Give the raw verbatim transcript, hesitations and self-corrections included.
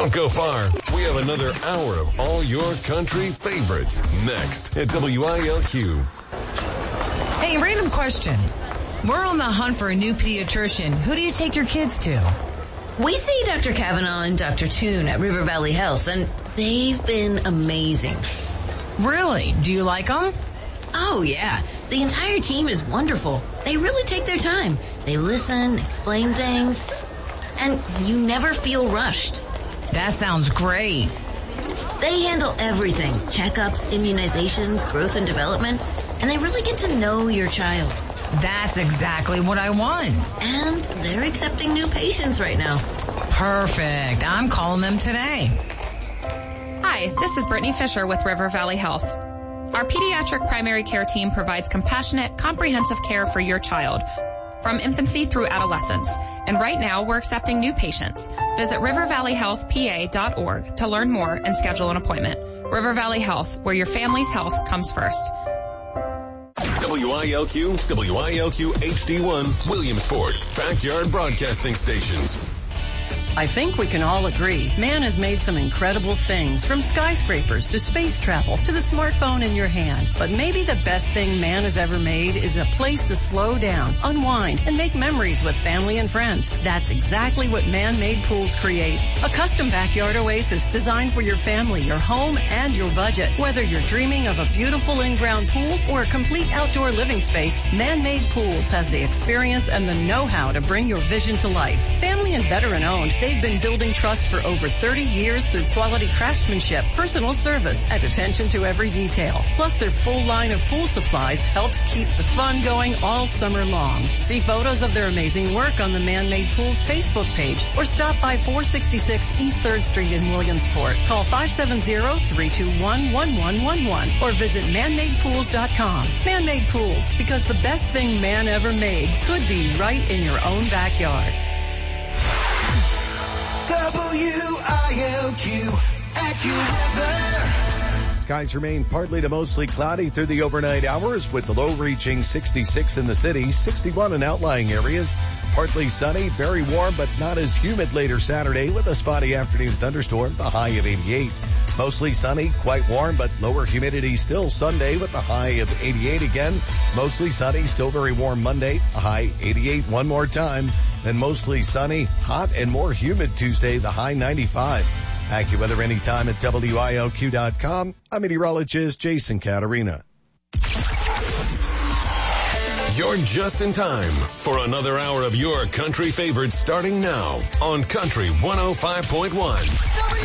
Don't go far. We have another hour of all your country favorites next at W I L Q. Hey, random question. We're on the hunt for a new pediatrician. Who do you take your kids to? We see Doctor Kavanaugh and Doctor Toon at River Valley Health, and they've been amazing. Really? Do you like them? Oh, yeah. The entire team is wonderful. They really take their time. They listen, explain things, and you never feel rushed. That sounds great. They handle everything. Checkups, immunizations, growth and development, and they really get to know your child. That's exactly what I want. And they're accepting new patients right now. Perfect. I'm calling them today. Hi, this is Brittany Fisher with River Valley Health. Our pediatric primary care team provides compassionate, comprehensive care for your child, from infancy through adolescence. And right now, we're accepting new patients. Visit river valley health p a dot org to learn more and schedule an appointment. River Valley Health, where your family's health comes first. W I L Q, W I L Q H D one, Williamsport, backyard broadcasting stations. I think we can all agree, man has made some incredible things, from skyscrapers to space travel to the smartphone in your hand. But maybe the best thing man has ever made is a place to slow down, unwind, and make memories with family and friends. That's exactly what Man-Made Pools creates. A custom backyard oasis designed for your family, your home, and your budget. Whether you're dreaming of a beautiful in-ground pool or a complete outdoor living space, Man-Made Pools has the experience and the know-how to bring your vision to life. Family and veteran-owned, they've been building trust for over thirty years through quality craftsmanship, personal service, and attention to every detail. Plus, their full line of pool supplies helps keep the fun going all summer long. See photos of their amazing work on the Man-Made Pools Facebook page or stop by four sixty-six East third Street in Williamsport. Call five seven zero, three two one, one one one one or visit man made pools dot com. Man-Made Pools, because the best thing man ever made could be right in your own backyard. W I L Q, AccuWeather. Skies remain partly to mostly cloudy through the overnight hours, with the low reaching sixty-six in the city, sixty-one in outlying areas. Partly sunny, very warm, but not as humid later Saturday, with a spotty afternoon thunderstorm, the high of eighty-eight. Mostly sunny, quite warm, but lower humidity still Sunday with a high of eighty-eight again. Mostly sunny, still very warm Monday, a high eighty-eight one more time. Then mostly sunny, hot, and more humid Tuesday, the high ninety-five. AccuWeather anytime at W I L Q dot com. I'm meteorologist Jason Caterina. You're just in time for another hour of your country favorites starting now on Country one oh five point one.